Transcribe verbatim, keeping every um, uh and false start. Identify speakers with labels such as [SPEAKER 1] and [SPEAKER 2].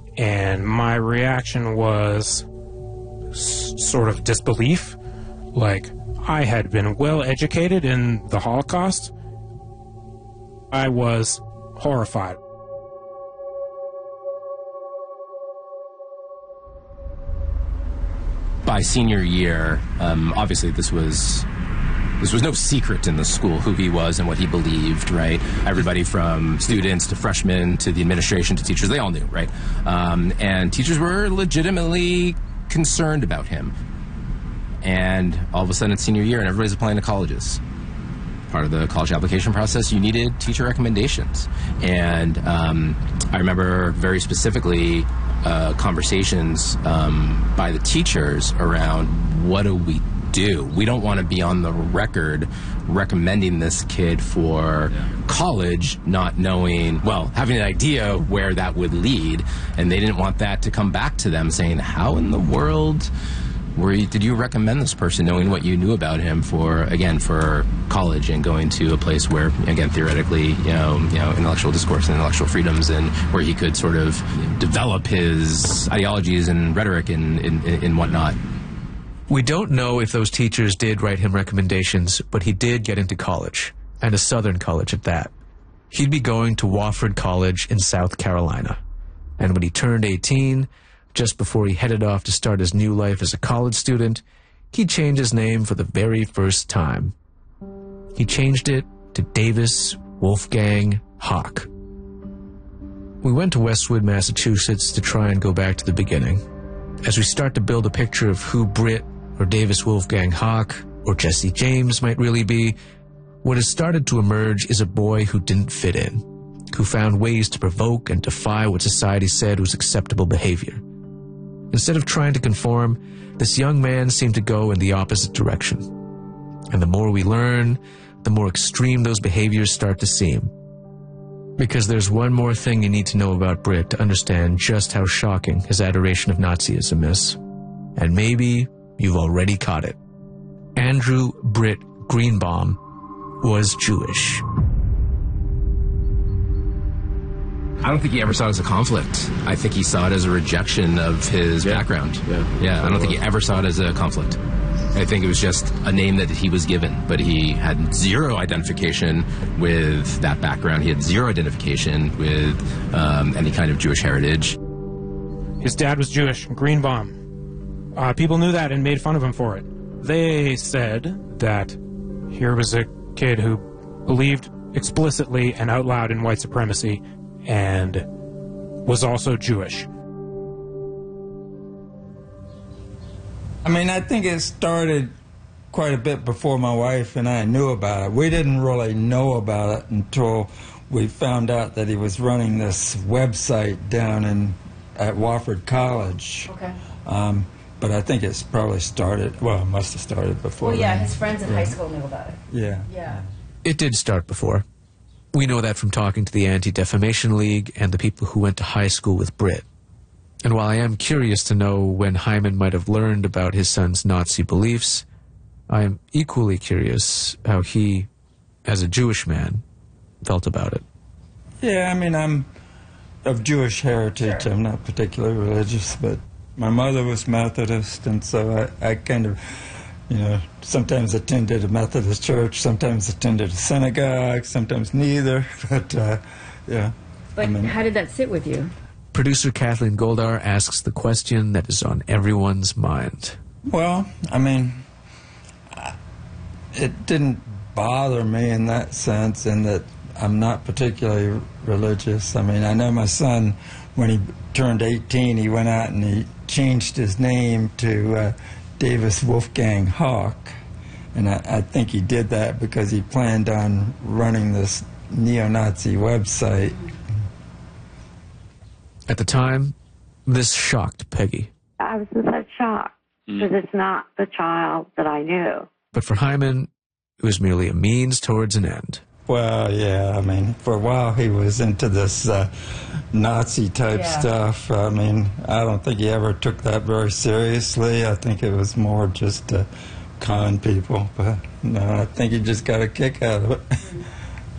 [SPEAKER 1] and my reaction was s- sort of disbelief. Like, I had been well educated in the Holocaust. I was horrified.
[SPEAKER 2] By senior year, um, obviously this was this was no secret in the school who he was and what he believed, right? Everybody from students to freshmen to the administration to teachers, they all knew, right? Um, and teachers were legitimately concerned about him. And all of a sudden it's senior year and everybody's applying to colleges. Part of the college application process, you needed teacher recommendations. And um, I remember very specifically uh, conversations um, by the teachers around, what do we do? We don't want to be on the record recommending this kid for yeah. college, not knowing, well, having an idea where that would lead. And they didn't want that to come back to them saying, how in the world were you, did you recommend this person, knowing what you knew about him for, again, for college and going to a place where, again, theoretically, you know, you know, intellectual discourse and intellectual freedoms, and where he could sort of develop his ideologies and rhetoric and, and, and whatnot.
[SPEAKER 3] We don't know if those teachers did write him recommendations, but he did get into college, and a Southern college at that. He'd be going to Wofford College in South Carolina. And when he turned eighteen, just before he headed off to start his new life as a college student, he changed his name for the very first time. He changed it to Davis Wolfgang Haack. We went to Westwood, Massachusetts to try and go back to the beginning. As we start to build a picture of who Britt or Davis Wolfgang Haack or Jesse James might really be, what has started to emerge is a boy who didn't fit in, who found ways to provoke and defy what society said was acceptable behavior. Instead of trying to conform, this young man seemed to go in the opposite direction. And the more we learn, the more extreme those behaviors start to seem. Because there's one more thing you need to know about Britt to understand just how shocking his adoration of Nazism is. And maybe you've already caught it. Andrew Britt Greenbaum was Jewish.
[SPEAKER 2] I don't think he ever saw it as a conflict. I think he saw it as a rejection of his yeah. background. Yeah, yeah. I don't think he ever saw it as a conflict. I think it was just a name that he was given, but he had zero identification with that background. He had zero identification with um, any kind of Jewish heritage.
[SPEAKER 1] His dad was Jewish, Greenbaum. Uh, people knew that and made fun of him for it. They said that here was a kid who believed explicitly and out loud in white supremacy and was also Jewish.
[SPEAKER 4] I mean, I think it started quite a bit before my wife and I knew about it. We didn't really know about it until we found out that he was running this website down in at Wofford College.
[SPEAKER 5] Okay.
[SPEAKER 4] Um, but I think it's probably started, well, it must have started before.
[SPEAKER 5] Well, yeah,
[SPEAKER 4] then.
[SPEAKER 5] his friends in
[SPEAKER 4] yeah.
[SPEAKER 5] high school knew about it.
[SPEAKER 4] Yeah.
[SPEAKER 5] Yeah.
[SPEAKER 3] It did start before. We know that from talking to the Anti-Defamation League and the people who went to high school with Britt. And while I am curious to know when Hyman might have learned about his son's Nazi beliefs, I am equally curious how he, as a Jewish man, felt about it.
[SPEAKER 4] Yeah, I mean, I'm of Jewish heritage.
[SPEAKER 5] Sure.
[SPEAKER 4] I'm not particularly religious, but my mother was Methodist, and so I, I kind of, you know, sometimes attended a Methodist church, sometimes attended a synagogue, sometimes neither, but, uh, yeah.
[SPEAKER 5] But
[SPEAKER 4] I mean,
[SPEAKER 5] how did that sit with you?
[SPEAKER 3] Producer Kathleen Goldar asks the question that is on everyone's mind.
[SPEAKER 4] Well, I mean, it didn't bother me in that sense, in that I'm not particularly religious. I mean, I know my son, when he turned eighteen, he went out and he changed his name to uh, Davis Wolfgang Haack. And I, I think he did that because he planned on running this neo-Nazi website.
[SPEAKER 3] At the time, this shocked Peggy.
[SPEAKER 6] I was in such shock because it's not the child that I knew.
[SPEAKER 3] But for Hyman, it was merely a means towards an end.
[SPEAKER 4] Well, yeah, I mean, for a while he was into this uh, Nazi-type
[SPEAKER 5] Yeah.
[SPEAKER 4] stuff. I mean, I don't think he ever took that very seriously. I think it was more just to con people. But, no, I think he just got a kick out of it.